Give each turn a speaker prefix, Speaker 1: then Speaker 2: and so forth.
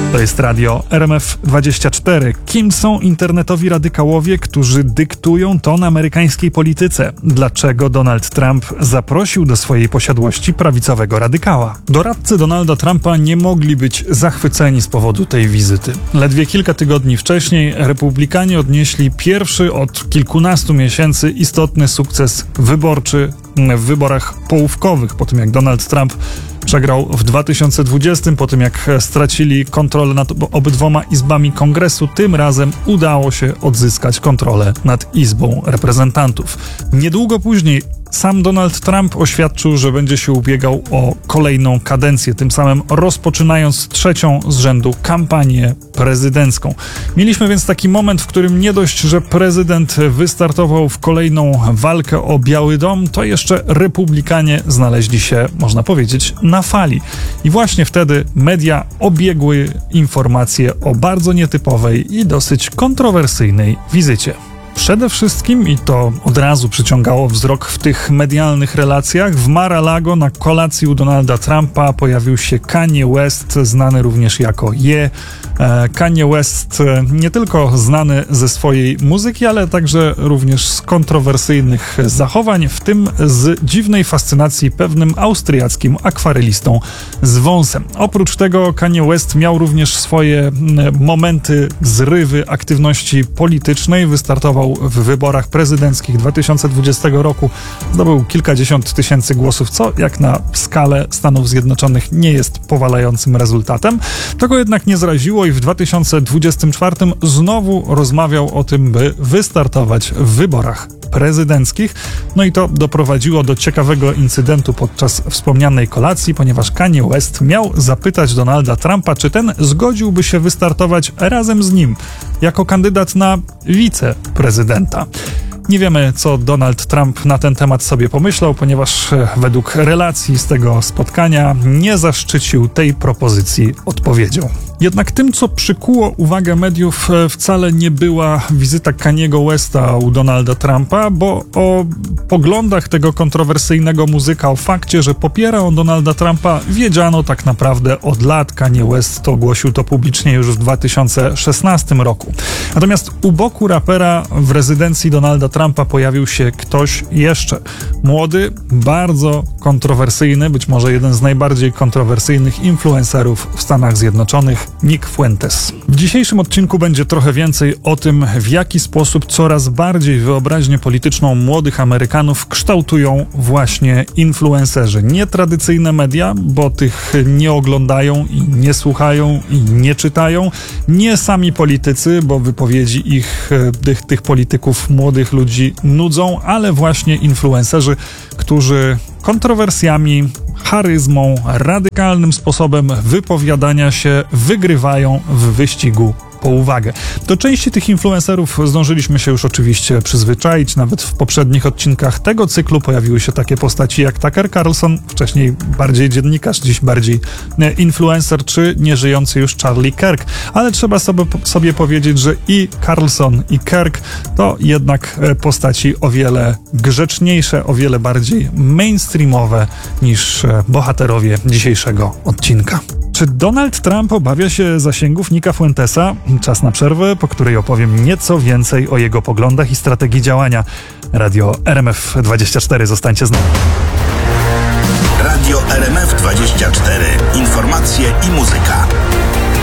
Speaker 1: To jest radio RMF24. Kim są internetowi radykałowie, którzy dyktują ton amerykańskiej polityce? Dlaczego Donald Trump zaprosił do swojej posiadłości prawicowego radykała? Doradcy Donalda Trumpa nie mogli być zachwyceni z powodu tej wizyty. Ledwie kilka tygodni wcześniej republikanie odnieśli pierwszy od kilkunastu miesięcy istotny sukces wyborczy w wyborach połówkowych, po tym jak Donald Trump przegrał w 2020, po tym jak stracili kontrolę nad obydwoma izbami Kongresu. Tym razem udało się odzyskać kontrolę nad Izbą Reprezentantów. Niedługo później sam Donald Trump oświadczył, że będzie się ubiegał o kolejną kadencję, tym samym rozpoczynając trzecią z rzędu kampanię prezydencką. Mieliśmy więc taki moment, w którym nie dość, że prezydent wystartował w kolejną walkę o Biały Dom, to jeszcze republikanie znaleźli się, można powiedzieć, na fali. I właśnie wtedy media obiegły informacje o bardzo nietypowej i dosyć kontrowersyjnej wizycie. Przede wszystkim, i to od razu przyciągało wzrok w tych medialnych relacjach, w Mar-a-Lago na kolacji u Donalda Trumpa pojawił się Kanye West, znany również jako Ye. Kanye West nie tylko znany ze swojej muzyki, ale także również z kontrowersyjnych zachowań, w tym z dziwnej fascynacji pewnym austriackim akwarelistą z wąsem. Oprócz tego Kanye West miał również swoje momenty zrywy aktywności politycznej. Wystartował w wyborach prezydenckich 2020 roku. Zdobył kilkadziesiąt tysięcy głosów, co jak na skalę Stanów Zjednoczonych nie jest powalającym rezultatem. To go jednak nie zraziło i w 2024 znowu rozmawiał o tym, by wystartować w wyborach prezydenckich. No i to doprowadziło do ciekawego incydentu podczas wspomnianej kolacji, ponieważ Kanye West miał zapytać Donalda Trumpa, czy ten zgodziłby się wystartować razem z nim jako kandydat na wiceprezydenta. Nie wiemy, co Donald Trump na ten temat sobie pomyślał, ponieważ według relacji z tego spotkania nie zaszczycił tej propozycji odpowiedzią. Jednak tym, co przykuło uwagę mediów, wcale nie była wizyta Kaniego Westa u Donalda Trumpa, bo o poglądach tego kontrowersyjnego muzyka, o fakcie, że popiera on Donalda Trumpa, wiedziano tak naprawdę od lat. Kanye West ogłosił to publicznie już w 2016 roku. Natomiast u boku rapera w rezydencji Donalda Trumpa pojawił się ktoś jeszcze. Młody, bardzo kontrowersyjny, być może jeden z najbardziej kontrowersyjnych influencerów w Stanach Zjednoczonych, Nick Fuentes. W dzisiejszym odcinku będzie trochę więcej o tym, w jaki sposób coraz bardziej wyobraźnię polityczną młodych Amerykanów kształtują właśnie influencerzy. Nie tradycyjne media, bo tych nie oglądają i nie słuchają i nie czytają. Nie sami politycy, bo wypowiedzi tych polityków, młodych ludzi nudzą, ale właśnie influencerzy, którzy kontrowersjami, charyzmą, radykalnym sposobem wypowiadania się wygrywają w wyścigu po uwagę. Do części tych influencerów zdążyliśmy się już oczywiście przyzwyczaić. Nawet w poprzednich odcinkach tego cyklu pojawiły się takie postaci jak Tucker Carlson, wcześniej bardziej dziennikarz, dziś bardziej influencer, czy nieżyjący już Charlie Kirk. Ale trzeba sobie powiedzieć, że i Carlson, i Kirk to jednak postaci o wiele grzeczniejsze, o wiele bardziej mainstreamowe niż bohaterowie dzisiejszego odcinka. Czy Donald Trump obawia się zasięgów Nicka Fuentesa? Czas na przerwę, po której opowiem nieco więcej o jego poglądach i strategii działania. Radio RMF24. Zostańcie z nami.
Speaker 2: Radio RMF24. Informacje i muzyka.